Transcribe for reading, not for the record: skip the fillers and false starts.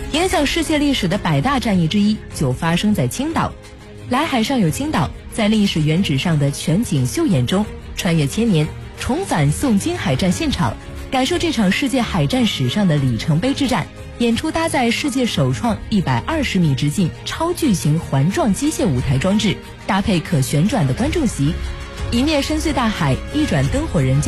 影响世界历史的百大战役之一就发生在青岛。来海上有青岛，在历史原址上的全景秀演中，穿越千年，重返宋金海战现场，感受这场世界海战史上的里程碑之战。演出搭载世界首创120米直径超巨型环状机械舞台装置，搭配可旋转的观众席，一面深邃大海，一转灯火人间。